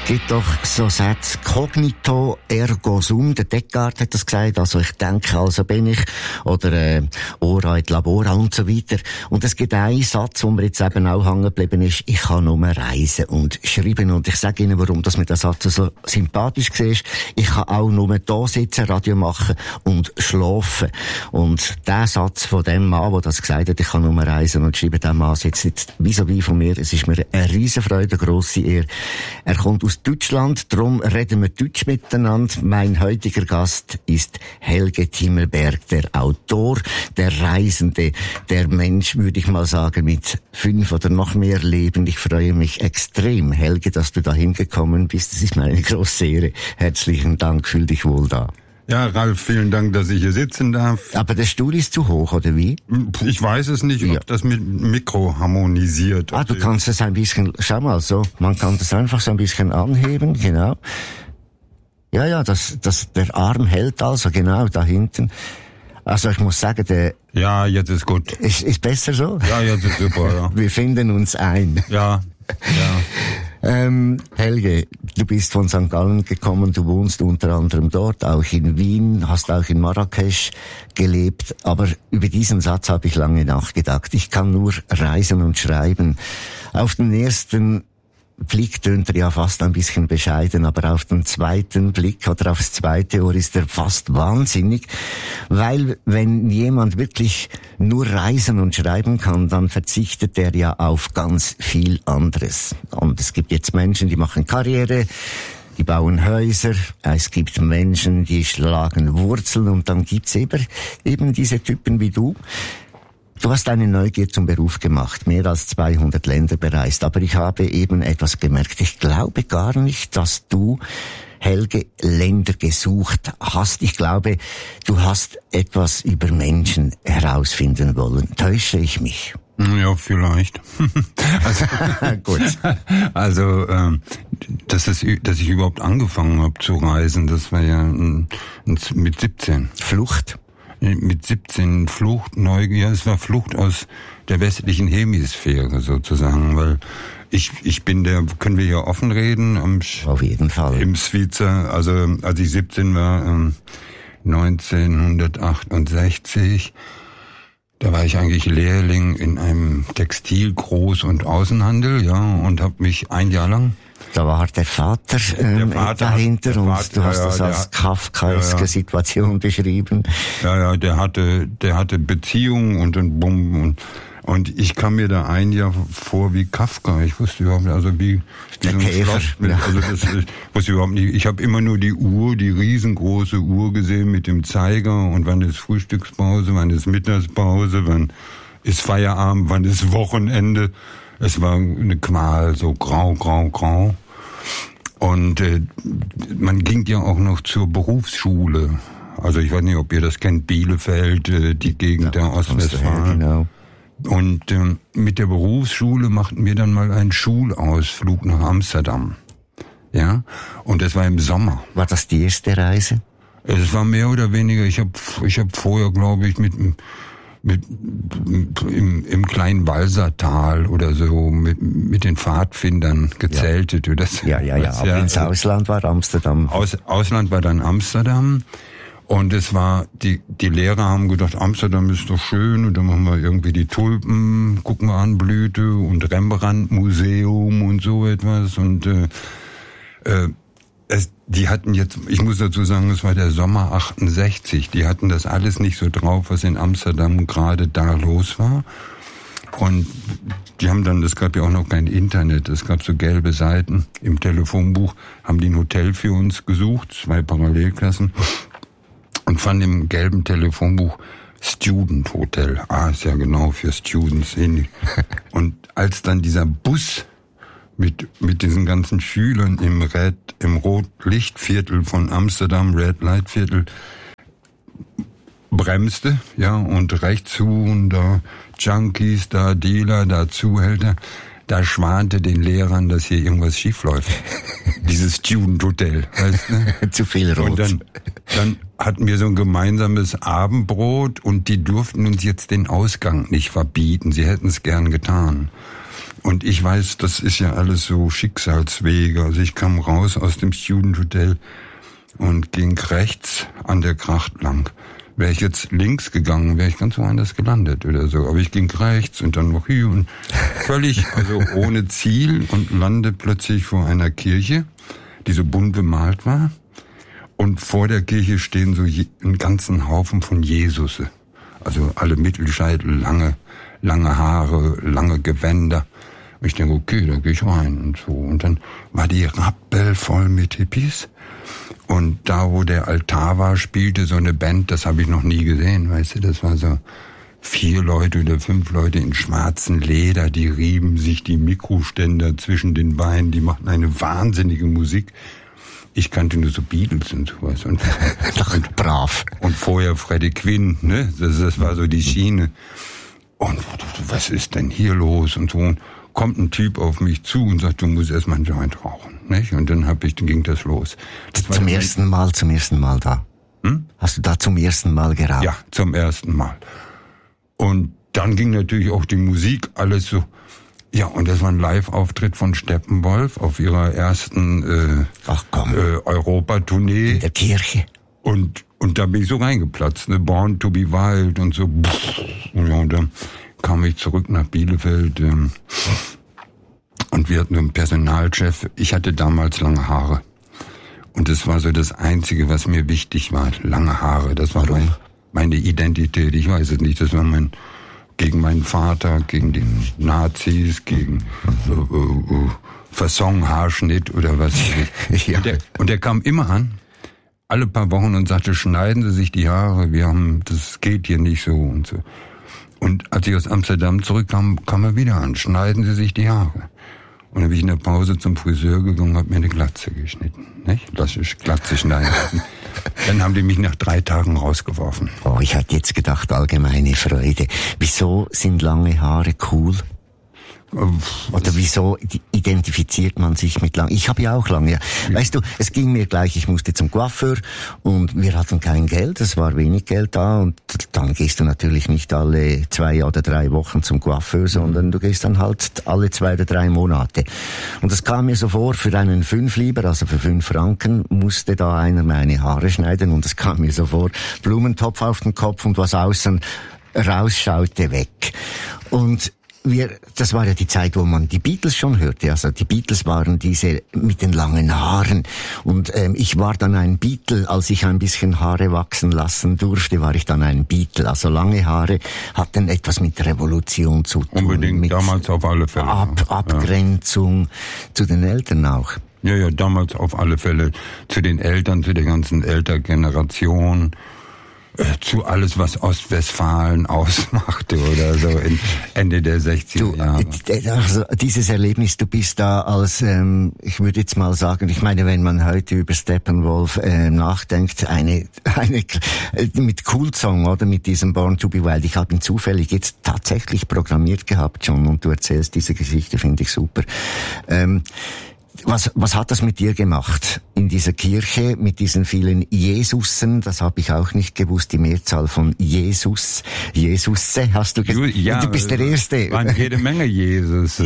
gibt doch so Sätze, cognito ergo sum, der Descartes hat das gesagt, also ich denke, also bin ich, oder ora et labora und so weiter. Und es gibt einen Satz, wo mir jetzt eben auch hängen geblieben ist, ich kann nur reisen und schreiben. Und ich sage Ihnen, warum das mit der Satz so sympathisch war. Ich kann auch nur da sitzen, Radio machen und schlafen. Und der Satz von dem Mann, der das gesagt hat, ich kann nur reisen und schreiben, der Mann sitzt jetzt vis-à-vis von mir. Es ist mir eine Riesenfreude, eine grosse Ehre. Er kommt aus Deutschland, darum reden wir Deutsch miteinander. Mein heutiger Gast ist Helge Timmerberg, der Autor, der Reisende, der Mensch, würde ich mal sagen, mit 5 oder noch mehr Leben. Ich freue mich extrem, Helge, dass du da hingekommen bist. Das ist mir eine grosse Ehre. Herzlichen Dank, fühl dich wohl da. Ja, Ralf, vielen Dank, dass ich hier sitzen darf. Aber der Stuhl ist zu hoch, oder wie? Ich weiß es nicht, ob das mit Mikro harmonisiert. Du kannst es ein bisschen, schau mal so, man kann das einfach so ein bisschen anheben, genau. Ja, der Arm hält also, genau, da hinten. Also ich muss sagen, Ja, jetzt ist gut. Ist besser so? Ja, jetzt ist super, ja. Wir finden uns ein. Ja. Helge, du bist von St. Gallen gekommen, du wohnst unter anderem dort, auch in Wien, hast auch in Marrakesch gelebt, aber über diesen Satz habe ich lange nachgedacht. Ich kann nur reisen und schreiben. Auf den ersten Blick tönt er ja fast ein bisschen bescheiden, aber auf den zweiten Blick oder aufs zweite Ohr ist er fast wahnsinnig, weil wenn jemand wirklich nur reisen und schreiben kann, dann verzichtet er ja auf ganz viel anderes. Und es gibt jetzt Menschen, die machen Karriere, die bauen Häuser, es gibt Menschen, die schlagen Wurzeln und dann gibt's eben diese Typen wie du. Du hast eine Neugier zum Beruf gemacht, mehr als 200 Länder bereist, aber ich habe eben etwas gemerkt. Ich glaube gar nicht, dass du, Helge, Länder gesucht hast. Ich glaube, du hast etwas über Menschen herausfinden wollen. Täusche ich mich? Ja, vielleicht. Gut. Also, dass ich überhaupt angefangen habe zu reisen, das war ja mit 17. Flucht? Mit 17 Flucht, Neugier, es war Flucht aus der westlichen Hemisphäre sozusagen, weil ich bin können wir hier offen reden? Auf jeden Fall. Im Svizza, also als ich 17 war, 1968, da war ich eigentlich Lehrling in einem Textil-Groß- und Außenhandel, ja, und habe mich ein Jahr lang... Da war der Vater dahinter und du hast das als kafkaeske Situation beschrieben. Ja, der hatte Beziehungen und bumm und ich kam mir da ein Jahr vor wie Kafka. Ich wusste überhaupt nicht, also wie der so ein Käfer. Also ich wusste überhaupt nicht. Ich habe immer nur die riesengroße Uhr gesehen mit dem Zeiger und wann ist Frühstückspause, wann ist Mittagspause, wann ist Feierabend, wann ist Wochenende. Es war eine Qual, so grau. Und man ging ja auch noch zur Berufsschule. Also ich weiß nicht, ob ihr das kennt, Bielefeld, die Gegend der Ostwestfalen. Genau. Und mit der Berufsschule machten wir dann mal einen Schulausflug nach Amsterdam. Ja, und das war im Sommer. War das die erste Reise? Es war mehr oder weniger, ich hab vorher, glaube ich, im kleinen Walsertal oder so mit den Pfadfindern gezeltet. Ja. Aber ins Ausland war Amsterdam. Ausland war dann Amsterdam. Und es war, die Lehrer haben gedacht, Amsterdam ist doch schön, und dann machen wir irgendwie die Tulpen, gucken wir an, Blüte und Rembrandt-Museum und so etwas. Und die hatten jetzt, ich muss dazu sagen, es war der Sommer 68, die hatten das alles nicht so drauf, was in Amsterdam gerade da los war. Und die haben dann, es gab ja auch noch kein Internet, es gab so gelbe Seiten im Telefonbuch, haben die ein Hotel für uns gesucht, 2 Parallelklassen, und fanden im gelben Telefonbuch Student Hotel. Ist ja genau für Students hin. Und als dann dieser Bus mit diesen ganzen Schülern im Rotlichtviertel von Amsterdam, Red Light Viertel, bremste, ja, und rechts zu, und da Junkies, da Dealer, da Zuhälter, da schwante den Lehrern, dass hier irgendwas schief läuft. Dieses Student Hotel, weißt du? Zu viel Rot. Und dann hatten wir so ein gemeinsames Abendbrot, und die durften uns jetzt den Ausgang nicht verbieten. Sie hätten es gern getan. Und ich weiß, das ist ja alles so Schicksalswege. Also ich kam raus aus dem Student Hotel und ging rechts an der Gracht lang. Wäre ich jetzt links gegangen, wäre ich ganz woanders gelandet oder so. Aber ich ging rechts und dann noch hier und völlig, also ohne Ziel, und lande plötzlich vor einer Kirche, die so bunt bemalt war. Und vor der Kirche stehen so einen ganzen Haufen von Jesusse. Also alle Mittelscheitel, lange Haare, lange Gewänder. Und ich denke, okay, da gehe ich rein und so. Und dann war die rappelvoll mit Hippies. Und da, wo der Altar war, spielte so eine Band, das habe ich noch nie gesehen, weißt du, das war so 4 Leute oder 5 Leute in schwarzen Leder, die rieben sich die Mikroständer zwischen den Beinen, die machten eine wahnsinnige Musik. Ich kannte nur so Beatles und sowas. Und brav. Und vorher Freddie Quinn, ne, das war so die Schiene. Und was ist denn hier los und so. Und kommt ein Typ auf mich zu und sagt, du musst erstmal einen Joint rauchen, nicht? Und dann ging das los. Zum ersten Mal da? Hast du da zum ersten Mal geraucht? Ja, zum ersten Mal. Und dann ging natürlich auch die Musik alles so. Ja, und das war ein Live-Auftritt von Steppenwolf auf ihrer ersten Europa-Tournee. In der Kirche. Und da bin ich so reingeplatzt, ne? Born to be Wild und so. Und dann kam ich zurück nach Bielefeld und wir hatten einen Personalchef. Ich hatte damals lange Haare. Und das war so das Einzige, was mir wichtig war. Lange Haare. Das war meine Identität. Ich weiß es nicht. Das war gegen meinen Vater, gegen die Nazis, gegen Fasson-Haarschnitt oder was. Ja. Und der kam immer an, alle paar Wochen, und sagte, schneiden Sie sich die Haare, das geht hier nicht so und so. Und als ich aus Amsterdam zurückkam, kam er wieder an, schneiden Sie sich die Haare. Und dann bin ich in der Pause zum Friseur gegangen und habe mir eine Glatze geschnitten. Nicht? Lass ich Glatze schneiden. Dann haben die mich nach 3 Tagen rausgeworfen. Oh, ich hatte jetzt gedacht, allgemeine Freude. Wieso sind lange Haare cool? Oder wieso identifiziert man sich mit lang? Ich habe ja auch lange. Weißt du, es ging mir gleich, ich musste zum Coiffeur und wir hatten kein Geld, es war wenig Geld da, und dann gehst du natürlich nicht alle 2 oder 3 Wochen zum Coiffeur, sondern du gehst dann halt alle 2 oder 3 Monate. Und es kam mir so vor, für einen 5 lieber, also für 5 Franken, musste da einer meine Haare schneiden, und es kam mir so vor, Blumentopf auf den Kopf und was außen rausschaute weg. Und das war ja die Zeit, wo man die Beatles schon hörte. Also die Beatles waren diese mit den langen Haaren. Und ich war dann ein Beatle, als ich ein bisschen Haare wachsen lassen durfte, war ich dann ein Beatle. Also lange Haare hatten etwas mit Revolution zu tun. Unbedingt, mit damals auf alle Fälle. Abgrenzung zu den Eltern auch. Ja, damals auf alle Fälle. Zu den Eltern, zu der ganzen Elterngeneration. Zu alles, was Ostwestfalen ausmachte oder so Ende der 60er Jahre. Also dieses Erlebnis, du bist da als, ich würde jetzt mal sagen, ich meine, wenn man heute über Steppenwolf nachdenkt, eine mit Cool Song, oder mit diesem Born to be Wild. Ich habe ihn zufällig jetzt tatsächlich programmiert gehabt schon, und du erzählst diese Geschichte, finde ich super. Was hat das mit dir gemacht in dieser Kirche mit diesen vielen Jesussen? Das habe ich auch nicht gewusst, die Mehrzahl von Jesusse, hast du gesagt? Ja, du bist der Erste. Waren jede Menge Jesus.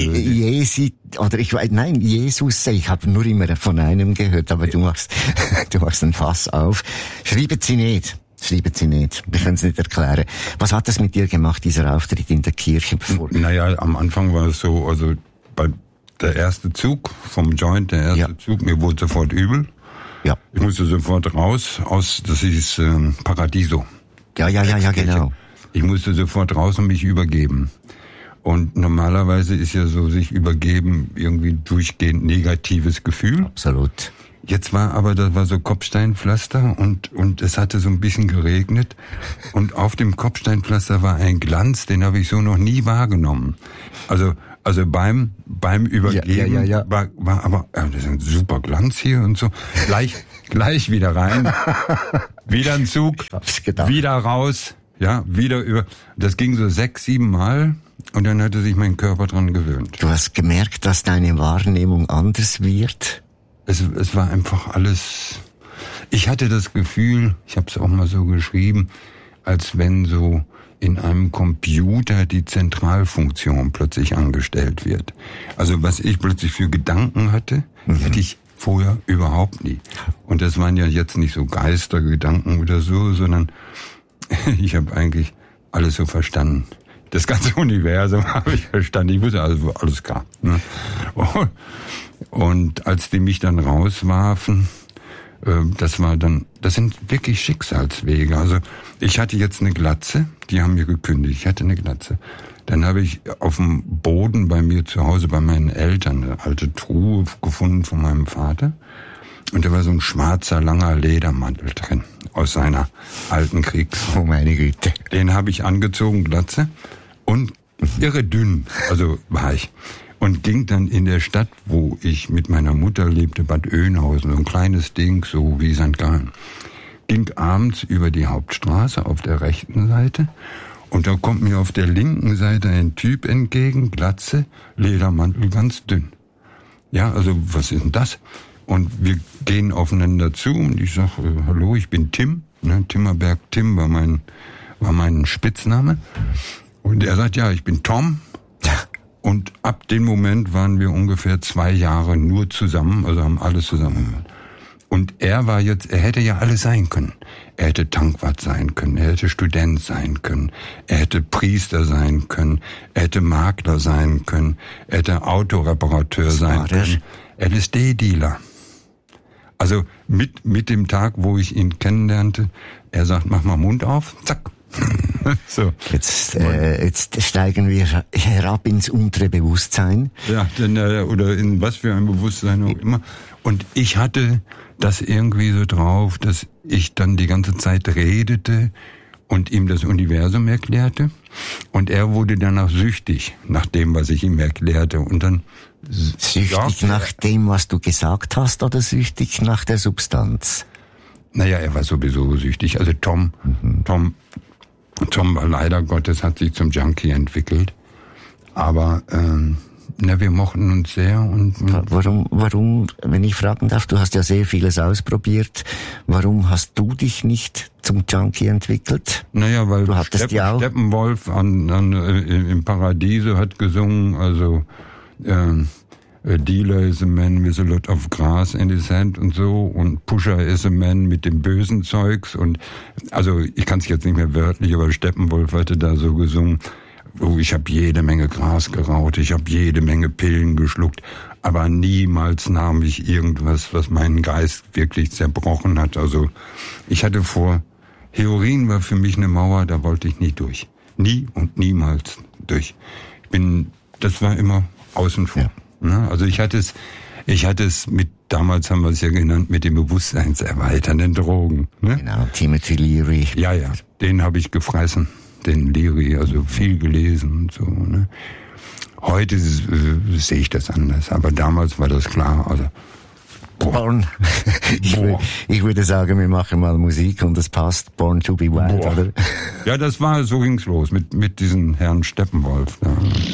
Jesusse. Ich habe nur immer von einem gehört, aber du machst ein Fass auf. Schreiben Sie nicht. Wir können es nicht erklären. Was hat das mit dir gemacht, dieser Auftritt in der Kirche? Naja, am Anfang war es so, also der erste Zug vom Joint, Zug, mir wurde sofort übel. Ja. Ich musste sofort raus das hieß Paradiso. Ja, genau. Ich musste sofort raus und mich übergeben. Und normalerweise ist ja so, sich übergeben irgendwie durchgehend negatives Gefühl. Absolut. Jetzt das war so Kopfsteinpflaster und es hatte so ein bisschen geregnet. Und auf dem Kopfsteinpflaster war ein Glanz, den habe ich so noch nie wahrgenommen. Also beim Übergeben war aber, das ist ein super Glanz hier und so. Gleich wieder rein, wieder ein Zug, wieder raus, ja, wieder über. Das ging so 6, 7 Mal und dann hatte sich mein Körper dran gewöhnt. Du hast gemerkt, dass deine Wahrnehmung anders wird? Es war einfach alles. Ich hatte das Gefühl, ich habe es auch mal so geschrieben, als wenn so in einem Computer die Zentralfunktion plötzlich angestellt wird. Also was ich plötzlich für Gedanken hatte, hätte ich vorher überhaupt nie. Und das waren ja jetzt nicht so Geistergedanken oder so, sondern ich habe eigentlich alles so verstanden. Das ganze Universum habe ich verstanden. Ich wusste alles klar. Ne? Und als die mich dann rauswarfen, das sind wirklich Schicksalswege. Also ich hatte jetzt eine Glatze, die haben mir gekündigt. Ich hatte eine Glatze. Dann habe ich auf dem Boden bei mir zu Hause bei meinen Eltern eine alte Truhe gefunden von meinem Vater. Und da war so ein schwarzer, langer Ledermantel drin aus seiner alten Oh meine Güte. Den habe ich angezogen, Glatze, und irre dünn, also war ich. Und ging dann in der Stadt, wo ich mit meiner Mutter lebte, Bad Oeynhausen, so ein kleines Ding, so wie St. Gallen. Ging abends über die Hauptstraße auf der rechten Seite und da kommt mir auf der linken Seite ein Typ entgegen, Glatze, Ledermantel, ganz dünn. Ja, also was ist denn das? Und wir gehen aufeinander zu und ich sag, hallo, ich bin Tim. Ne, Timmerberg Tim war mein Spitzname. Und er sagt, ja, ich bin Tom. Und ab dem Moment waren wir ungefähr 2 Jahre nur zusammen, also haben alles zusammen gemacht. Und er hätte ja alles sein können. Er hätte Tankwart sein können, er hätte Student sein können, er hätte Priester sein können, er hätte Makler sein können, er hätte Autoreparateur sein können, LSD-Dealer. Also mit dem Tag, wo ich ihn kennenlernte, er sagt, mach mal Mund auf, zack. So. Jetzt steigen wir herab ins untere Bewusstsein. Ja, oder in was für ein Bewusstsein auch immer. Und ich hatte das irgendwie so drauf, dass ich dann die ganze Zeit redete und ihm das Universum erklärte. Und er wurde danach süchtig, nach dem, was ich ihm erklärte. Und dann süchtig nach dem, was du gesagt hast, oder süchtig nach der Substanz? Naja, er war sowieso süchtig. Also Tom war leider Gottes, hat sich zum Junkie entwickelt. Aber wir mochten uns sehr. Und Warum, wenn ich fragen darf, du hast ja sehr vieles ausprobiert, warum hast du dich nicht zum Junkie entwickelt? Naja, weil du hattest ja auch Steppenwolf im Paradiso hat gesungen, also a dealer is a man with a lot of grass in his hand und so, und Pusher is a man mit dem bösen Zeugs, und also ich kann es jetzt nicht mehr wörtlich, aber Steppenwolf hatte da so gesungen, ich habe jede Menge Gras geraucht, ich habe jede Menge Pillen geschluckt, aber niemals nahm ich irgendwas, was meinen Geist wirklich zerbrochen hat. Also ich hatte Heroin war für mich eine Mauer, da wollte ich nie durch. Nie und niemals durch. Das war immer außen vor. Ja. Also ich hatte es mit, damals haben wir es ja genannt, mit den bewusstseinserweiternden Drogen. Ne? Genau, Timothy Leary. Ja, den habe ich gefressen, den Leary, also viel gelesen und so. Ne? Heute sehe ich das anders, aber damals war das klar. Also Born. Ich würde sagen, wir machen mal Musik und das passt. Born to be Wild, oder? Ja, so ging's los mit diesen Herrn Steppenwolf. Ja.